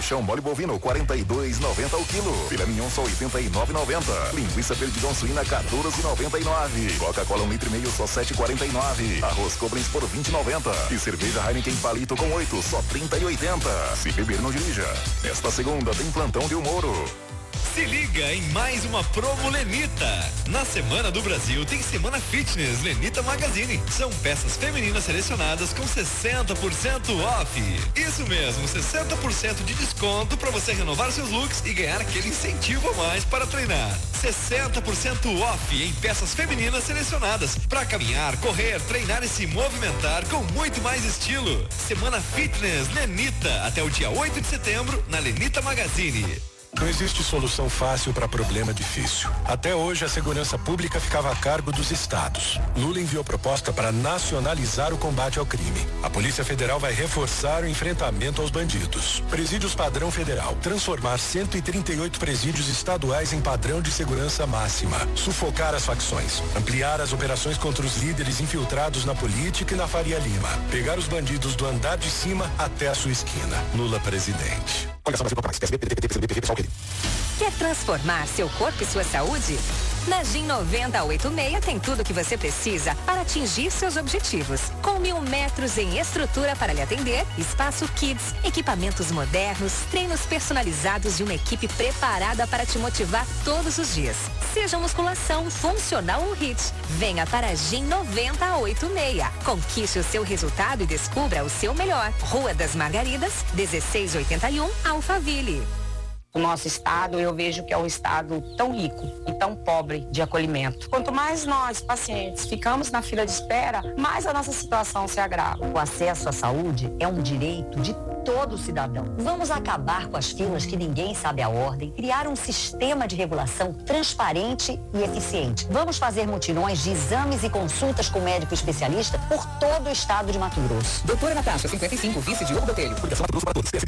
Coxão mole bovino 42,90 o quilo. Filé mignon só 89,90. Linguiça perdigão suína 14,99. Coca-Cola 1,5 litro só 7,49. Arroz Cobrins por 20,90. E cerveja Heineken Palito com 8 só 30,80. Se beber não dirija. Esta segunda tem plantão de humor. Se liga em mais uma promo Lenita. Na Semana do Brasil tem Semana Fitness Lenita Magazine. São peças femininas selecionadas com 60% off. Isso mesmo, 60% de desconto para você renovar seus looks e ganhar aquele incentivo a mais para treinar. 60% off em peças femininas selecionadas para caminhar, correr, treinar e se movimentar com muito mais estilo. Semana Fitness Lenita até o dia 8 de setembro na Lenita Magazine. Não existe solução fácil para problema difícil. Até hoje, a segurança pública ficava a cargo dos estados. Lula enviou proposta para nacionalizar o combate ao crime. A Polícia Federal vai reforçar o enfrentamento aos bandidos. Presídios padrão federal. Transformar 138 presídios estaduais em padrão de segurança máxima. Sufocar as facções. Ampliar as operações contra os líderes infiltrados na política e na Faria Lima. Pegar os bandidos do andar de cima até a sua esquina. Lula presidente. Quer transformar seu corpo e sua saúde? Na GIM 9086 tem tudo o que você precisa para atingir seus objetivos. Com 1.000 metros em estrutura para lhe atender, espaço kids, equipamentos modernos, treinos personalizados e uma equipe preparada para te motivar todos os dias. Seja musculação, funcional ou HIIT. Venha para a GIM 9086. Conquiste o seu resultado e descubra o seu melhor. Rua das Margaridas, 1681, Alphaville. O nosso estado, eu vejo que é um estado tão rico e tão pobre de acolhimento. Quanto mais nós, pacientes, ficamos na fila de espera, mais a nossa situação se agrava. O acesso à saúde é um direito de todo cidadão. Vamos acabar com as filas que ninguém sabe a ordem, criar um sistema de regulação transparente e eficiente. Vamos fazer mutirões de exames e consultas com médico especialista por todo o estado de Mato Grosso. Doutora Natasha, 55, vice Diogo Botelho.